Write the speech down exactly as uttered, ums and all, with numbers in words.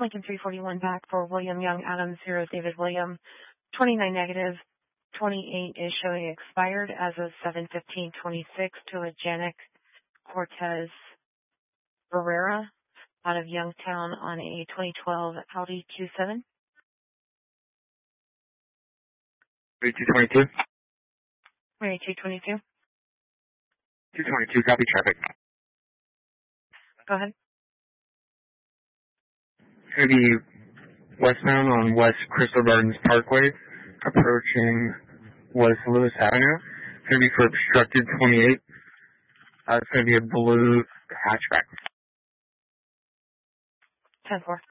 Lincoln three forty-one back for William Young, Adam zero, David William, twenty-nine negative, twenty-eight is showing expired as of seven fifteen twenty-six to a Janik Cortez Barrera out of Youngtown on a twenty twelve Audi Q seven. thirty-two twenty-two. thirty-two twenty-two. two twenty-two, copy traffic. Go ahead. It's going to be westbound on West Crystal Gardens Parkway, approaching West Lewis Avenue. It's going to be for obstructed twenty-eight. Uh, it's going to be a blue hatchback. ten four.